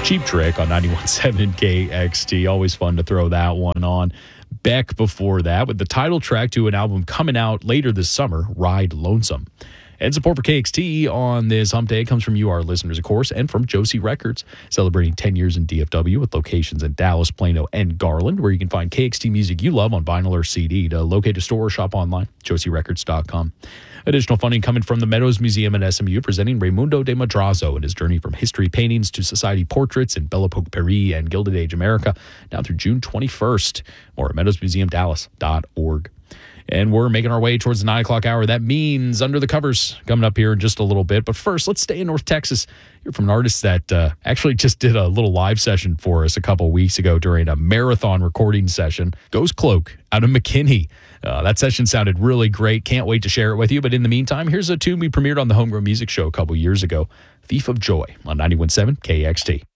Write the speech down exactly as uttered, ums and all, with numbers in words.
Cheap Trick on ninety-one point seven K X T. Always fun to throw that one on. Beck before that with the title track to an album coming out later this summer, Ride Lonesome. And support for K X T on this hump day comes from you, our listeners, of course, and from Josie Records, celebrating ten years in D F W with locations in Dallas, Plano, and Garland, where you can find K X T music you love on vinyl or C D. To locate a store or shop online, josie records dot com. Additional funding coming from the Meadows Museum and S M U, presenting Raimundo de Madrazo and his journey from history paintings to society portraits in Belle Epoque Paris and Gilded Age America, now through June twenty-first. More at meadows museum dallas dot org. And we're making our way towards the nine o'clock hour. That means Under the Covers coming up here in just a little bit. But first, let's stay in North Texas. Hear from an artist that uh, actually just did a little live session for us a couple of weeks ago during a marathon recording session. Ghost Cloak out of McKinney. Uh, that session sounded really great. Can't wait to share it with you. But in the meantime, here's a tune we premiered on the Homegrown Music Show a couple years ago, Thief of Joy on ninety-one point seven K X T.